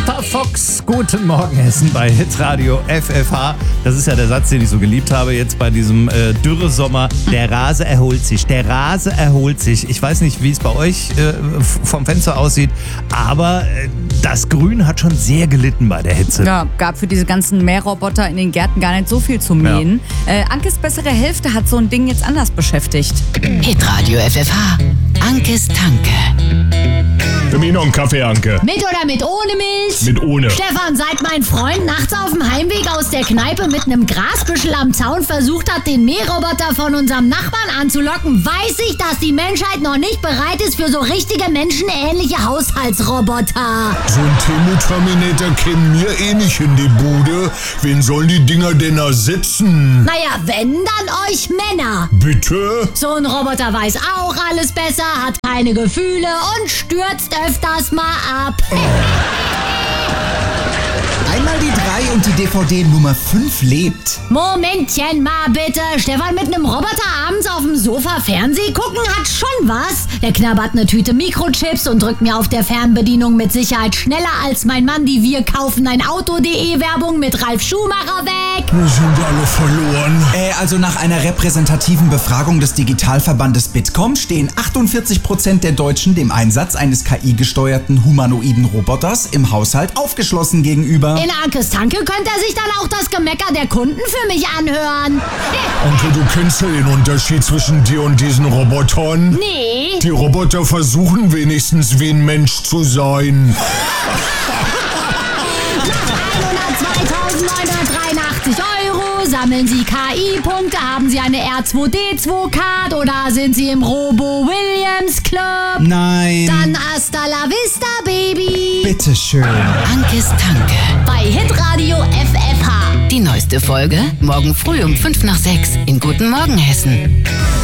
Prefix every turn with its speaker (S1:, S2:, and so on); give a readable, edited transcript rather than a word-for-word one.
S1: Papa Fox, guten Morgen Hessen bei Hitradio FFH. Das ist ja der Satz, den ich so geliebt habe jetzt bei diesem Dürresommer. Der Rase erholt sich, der Rase erholt sich. Ich weiß nicht, wie es bei euch vom Fenster aussieht, aber das Grün hat schon sehr gelitten bei der Hitze.
S2: Ja, gab für diese ganzen Mähroboter in den Gärten gar nicht so viel zu mähen. Ja. Ankes bessere Hälfte hat so ein Ding jetzt anders beschäftigt.
S3: Hitradio FFH. Ankes Tanke.
S4: Für mich noch einen Kaffee, Anke.
S5: Mit oder mit ohne Milch?
S4: Mit ohne.
S5: Stefan, seit mein Freund nachts auf dem Heimweg aus der Kneipe mit einem Grasbüschel am Zaun versucht hat, den Mähroboter von unserem Nachbarn anzulocken, weiß ich, dass die Menschheit noch nicht bereit ist für so richtige menschenähnliche Haushaltsroboter.
S4: So ein Thermoterminator käme mir eh nicht in die Bude. Wen sollen die Dinger denn ersetzen?
S5: Naja, wenn, dann euch Männer.
S4: Bitte?
S5: So ein Roboter weiß auch alles besser, hat keine Gefühle und stürzt öfters mal ab.
S6: Einmal die 3 und die DVD Nummer 5 lebt.
S5: Momentchen mal bitte. Stefan, mit einem Roboter abends auf dem Sofa Fernseh gucken hat schon was. Der knabbert eine Tüte Mikrochips und drückt mir auf der Fernbedienung mit Sicherheit schneller als mein Mann die Wir kaufen ein Auto.de Werbung mit Ralf Schumacher weg.
S4: Wir sind alle verloren.
S6: Also nach einer repräsentativen Befragung des Digitalverbandes Bitkom stehen 48% der Deutschen dem Einsatz eines KI-gesteuerten humanoiden Roboters im Haushalt aufgeschlossen gegenüber.
S5: In Ankes Tanke könnte er sich dann auch das Gemecker der Kunden für mich anhören.
S4: Anke, du kennst ja den Unterschied zwischen dir und diesen Robotern?
S5: Nee.
S4: Die Roboter versuchen wenigstens wie ein Mensch zu sein.
S5: 102.983 € sammeln Sie KI-Punkte, haben Sie eine R2D2-Card oder sind Sie im Robo-Williams Club?
S6: Nein.
S5: Dann hasta la vista, Baby.
S6: Bitteschön.
S3: Ankes Tanke.
S5: Bei Hitradio FFH.
S3: Die neueste Folge morgen früh um 5 nach 6 in Guten Morgen Hessen.